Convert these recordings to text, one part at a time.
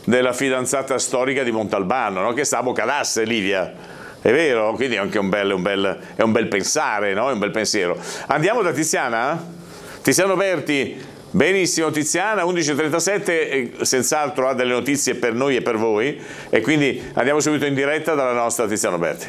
della fidanzata storica di Montalbano, no? Che sta a Boccadasse, Livia. È vero? Quindi è anche un bel pensare, no? È un bel pensiero. Andiamo da Tiziana? Tiziano Berti. Benissimo Tiziana, 11:37, senz'altro ha delle notizie per noi e per voi, e quindi andiamo subito in diretta dalla nostra Tiziano Berti.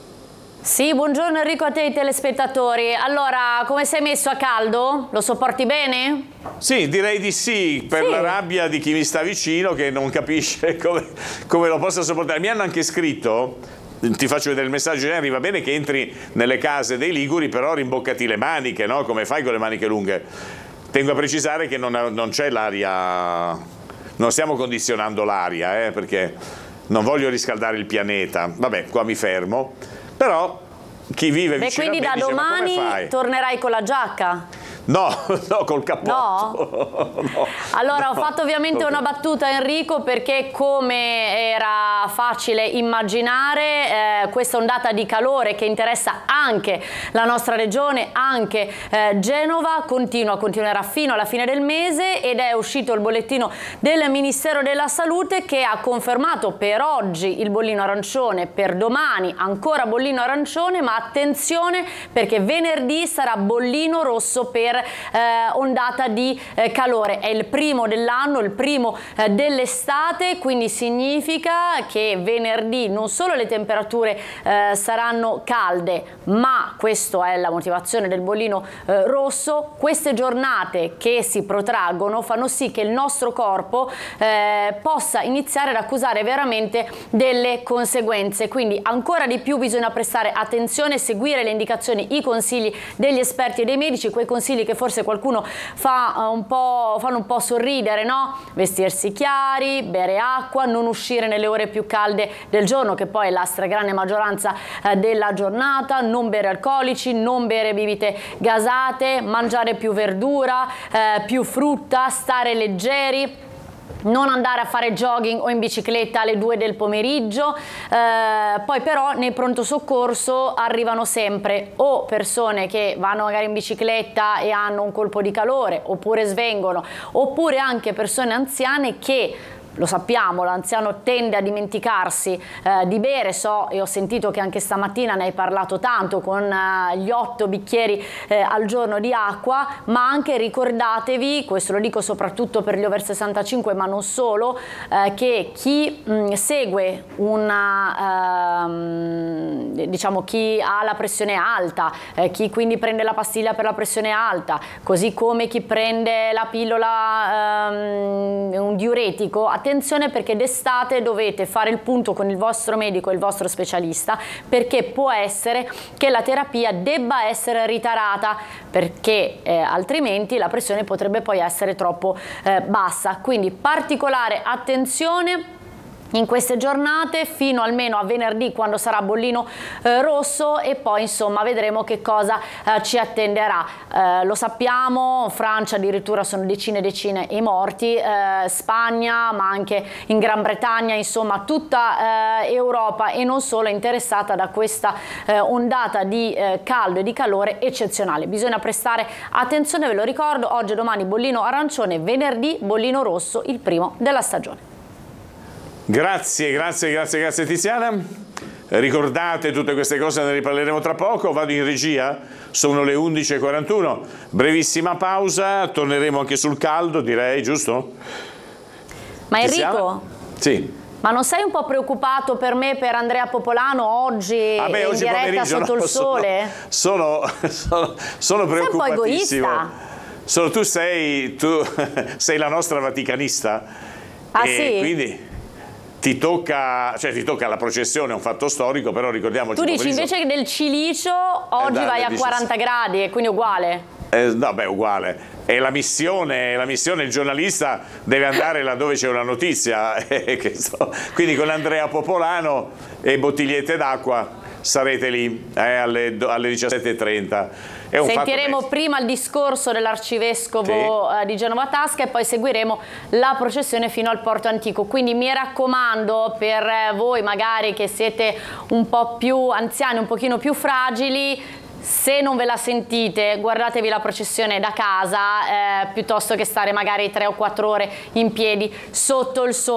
Sì, buongiorno Enrico a te e ai telespettatori. Allora, come sei messo a caldo? Lo sopporti bene? Sì, direi di sì, per la rabbia di chi mi sta vicino che non capisce come lo possa sopportare. Mi hanno anche scritto, ti faccio vedere il messaggio, arriva bene che entri nelle case dei liguri, però rimboccati le maniche, no? Come fai con le maniche lunghe? Tengo a precisare che non c'è l'aria, non stiamo condizionando l'aria, perché non voglio riscaldare il pianeta. Vabbè, qua mi fermo. Però chi vive vicino a me quindi da dice, domani tornerai con la giacca? No, col cappotto. No? No. Allora, ho fatto ovviamente una battuta, Enrico, perché come era facile immaginare, questa ondata di calore che interessa anche la nostra regione, anche Genova, continuerà fino alla fine del mese, ed è uscito il bollettino del Ministero della Salute che ha confermato per oggi il bollino arancione, per domani ancora bollino arancione, ma attenzione perché venerdì sarà bollino rosso per ondata di calore. È il primo dell'anno, il primo dell'estate, quindi significa che venerdì non solo le temperature saranno calde, ma questa è la motivazione del bollino rosso. Queste giornate che si protraggono fanno sì che il nostro corpo possa iniziare ad accusare veramente delle conseguenze, quindi ancora di più bisogna prestare attenzione, seguire le indicazioni, i consigli degli esperti e dei medici, quei consigli che forse qualcuno fanno un po' sorridere, no? Vestirsi chiari, bere acqua, non uscire nelle ore più calde del giorno, che poi è la stragrande maggioranza della giornata, non bere alcolici, non bere bibite gasate, mangiare più verdura, più frutta, stare leggeri, non andare a fare jogging o in bicicletta alle 2 del pomeriggio. Poi però nei pronto soccorso arrivano sempre o persone che vanno magari in bicicletta e hanno un colpo di calore oppure svengono, oppure anche persone anziane che, lo sappiamo, l'anziano tende a dimenticarsi di bere, e ho sentito che anche stamattina ne hai parlato tanto con gli 8 bicchieri al giorno di acqua, ma anche ricordatevi, questo lo dico soprattutto per gli over 65 ma non solo, che chi segue chi ha la pressione alta, chi quindi prende la pastiglia per la pressione alta, così come chi prende la pillola, un diuretico, attenzione perché d'estate dovete fare il punto con il vostro medico e il vostro specialista, perché può essere che la terapia debba essere ritarata, perché altrimenti la pressione potrebbe poi essere troppo bassa. Quindi particolare attenzione in queste giornate fino almeno a venerdì, quando sarà bollino rosso, e poi insomma vedremo che cosa ci attenderà. Lo sappiamo, Francia addirittura sono decine e decine i morti, Spagna, ma anche in Gran Bretagna, insomma tutta Europa e non solo è interessata da questa ondata di caldo e di calore eccezionale. Bisogna prestare attenzione, ve lo ricordo, oggi e domani bollino arancione, venerdì bollino rosso, il primo della stagione. Grazie Tiziana. Ricordate tutte queste cose, ne riparleremo tra poco. Vado in regia, sono le 11:41, brevissima pausa, torneremo anche sul caldo, direi, giusto? Ma Tiziana? Enrico? Sì. Ma non sei un po' preoccupato per me, per Andrea Popolano oggi in diretta sotto il sole? Sono preoccupatissimo. Sei un po' egoista. Tu sei la nostra vaticanista. Ah sì? Quindi ti tocca la processione, è un fatto storico, però ricordiamoci. Tu dici invece che del cilicio oggi vai a 40 gradi e quindi uguale? No, beh, uguale. È la missione, il giornalista deve andare laddove c'è una notizia. Quindi con Andrea Popolano e bottigliette d'acqua sarete lì alle 17:30. Sentiremo prima il discorso dell'arcivescovo di Genova Tasca e poi seguiremo la processione fino al Porto Antico. Quindi mi raccomando, per voi magari che siete un po' più anziani, un pochino più fragili, se non ve la sentite, guardatevi la processione da casa piuttosto che stare magari 3 o 4 ore in piedi sotto il sole.